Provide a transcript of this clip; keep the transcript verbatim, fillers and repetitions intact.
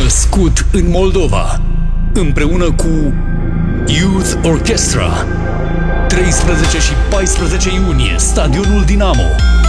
născut în Moldova, împreună cu Youth Orchestra. treisprezece și paisprezece iunie, Stadionul Dinamo.